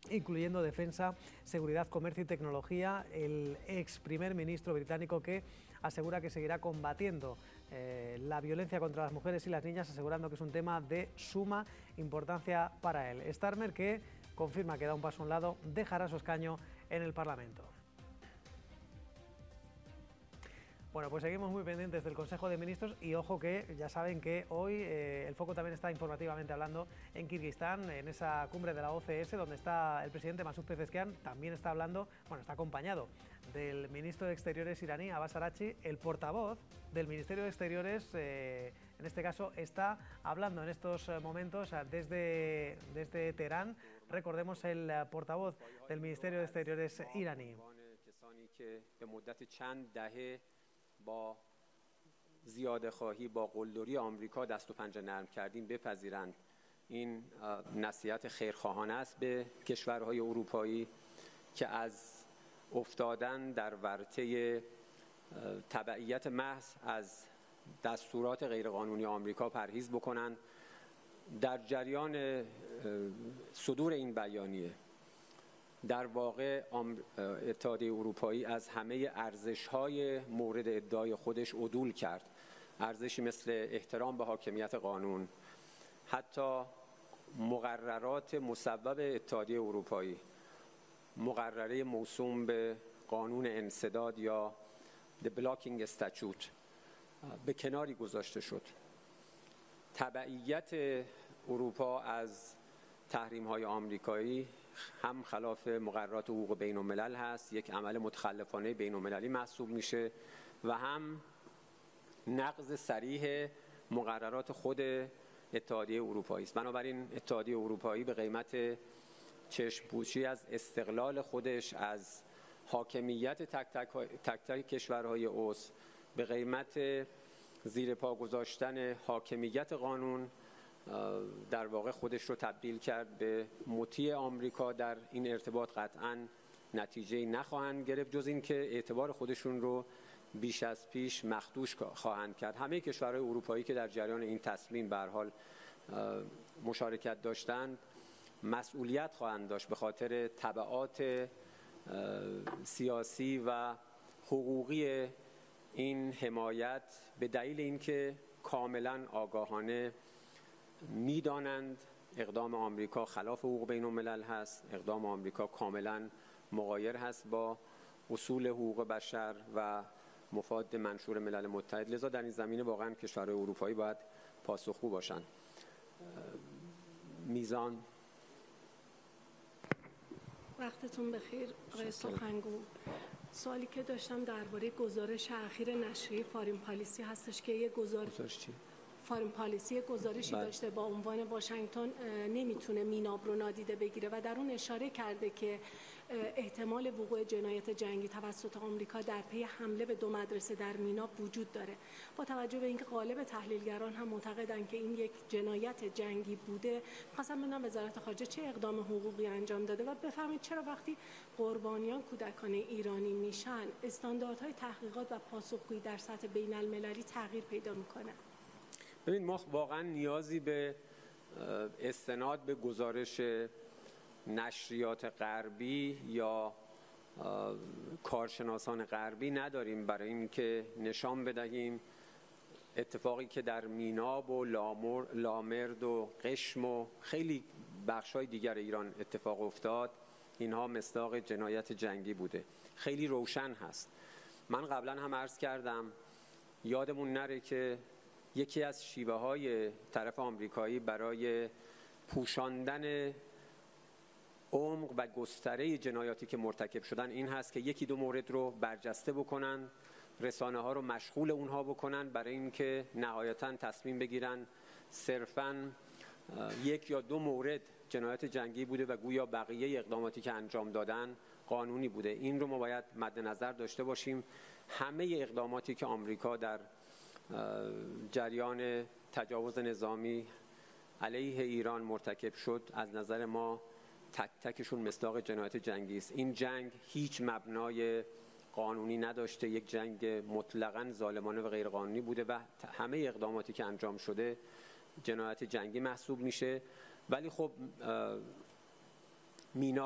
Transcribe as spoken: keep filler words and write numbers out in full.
incluyendo defensa, seguridad, comercio y tecnología. El ex primer ministro británico que asegura que seguirá combatiendo eh, la violencia contra las mujeres y las niñas, asegurando que es un tema de suma importancia para él. Starmer, que confirma que da un paso a un lado, dejará su escaño en el Parlamento. Bueno, pues seguimos muy pendientes del Consejo de Ministros y ojo que ya saben que hoy eh, el foco también está informativamente hablando en Kirguistán, en esa cumbre de la O C S, donde está el presidente Masud Pezeshkian. También está hablando, bueno, está acompañado del ministro de Exteriores iraní, Abbas Araghchi. El portavoz del Ministerio de Exteriores, eh, en este caso, está hablando en estos momentos desde, desde Teherán. Recordemos el portavoz del Ministerio de Exteriores iraní. با زیاده خواهی با قلدری آمریکا دست و پنجه نرم کردیم بپذیرند. این نصیحت خیرخواهانه است به کشورهای اروپایی که از افتادن در ورطه تبعیت محض از دستورات غیرقانونی آمریکا پرهیز بکنند. در جریان صدور این بیانیه در واقع اتحادیه اروپایی از همه ارزش‌های مورد ادعای خودش عدول کرد. ارزشی مثل احترام به حاکمیت قانون، حتی مقررات مصوب اتحادیه اروپایی، مقرره موسوم به قانون انسداد یا The Blocking Statute به کناری گذاشته شد. تبعیت اروپا از تحریم‌های آمریکایی هم خلاف مقررات حقوق بین الملل هست، یک عمل متخلفانه بین المللی محسوب میشه و هم نقض صریح مقررات خود اتحادیه اروپایی است. بنابراین اتحادیه اروپایی به قیمت چشم‌پوشی از استقلال خودش از حاکمیت تک تک, تک, تک کشورهای عضو، به قیمت زیر پا گذاشتن حاکمیت قانون، در واقع خودش رو تبدیل کرد به مطیع آمریکا. در این ارتباط قطعاً نتیجه نخواهند گرفت جز این که اعتبار خودشون رو بیش از پیش مخدوش خواهند کرد. همه کشورهای اروپایی که در جریان این تصمیم به هر حال مشارکت داشتند مسئولیت خواهند داشت به خاطر تبعات سیاسی و حقوقی این حمایت، به دلیل اینکه کاملاً آگاهانه میدانند اقدام آمریکا خلاف حقوق بین الملل هست، اقدام آمریکا کاملا مغایر هست با اصول حقوق بشر و مفاد منشور ملل متحد. لذا در این زمینه واقعا کشورهای اروپایی باید پاسخگو باشند. میزان وقتتون بخیر آقای سخنگو. سوالی که داشتم درباره گزارش اخیر نشریه فارین پالیسی هستش که یه گزارش چی؟ فارین پالیسی گزارشی بله. داشته با عنوان واشنگتن نمیتونه میناب رو نادیده بگیره و در اون اشاره کرده که احتمال وقوع جنایت جنگی توسط آمریکا در پی حمله به دو مدرسه در میناب وجود داره. با توجه به اینکه غالب تحلیلگران هم معتقدن که این یک جنایت جنگی بوده، خواستم بدونم وزارت خارجه چه اقدام حقوقی انجام داده و بفهمید چرا وقتی قربانیان کودکان ایرانی میشن استانداردهای تحقیقات و پاسخگویی در سطح بین المللی تغییر پیدا میکنه. ببین ما واقعا نیازی به استناد به گزارش نشریات غربی یا کارشناسان غربی نداریم برای اینکه نشان بدهیم اتفاقی که در میناب و لامر، لامرد و قشم و خیلی بخشای دیگر ایران اتفاق افتاد اینها مصداق جنایت جنگی بوده. خیلی روشن هست. من قبلا هم عرض کردم یادمون نره که یکی از شیوه های طرف آمریکایی برای پوشاندن عمق و گستره جنایاتی که مرتکب شدن این هست که یکی دو مورد رو برجسته بکنن، رسانه ها رو مشغول اونها بکنن برای اینکه نهایتاً تصمیم بگیرن صرفاً یک یا دو مورد جنایت جنگی بوده و گویا بقیه اقداماتی که انجام دادن قانونی بوده. این رو ما باید مد نظر داشته باشیم. همه اقداماتی که آمریکا در جریان تجاوز نظامی علیه ایران مرتکب شد از نظر ما تک تکشون مصداق جنایت جنگی است. این جنگ هیچ مبنای قانونی نداشته، یک جنگ مطلقاً ظالمانه و غیرقانونی بوده و همه اقداماتی که انجام شده جنایت جنگی محسوب میشه. ولی خب مینا